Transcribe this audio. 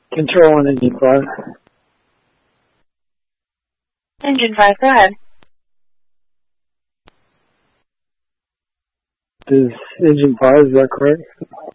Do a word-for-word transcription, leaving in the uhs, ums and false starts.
Control on engine five. Engine five, go ahead. This is engine five, is that correct?